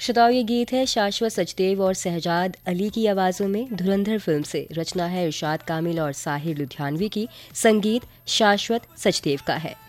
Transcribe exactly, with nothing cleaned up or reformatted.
श्रोताओं, ये गीत है शाश्वत सचदेव और सहजाद अली की आवाज़ों में। धुरंधर फिल्म से रचना है इरशाद कामिल और साहिर लुधियानवी की, संगीत शाश्वत सचदेव का है।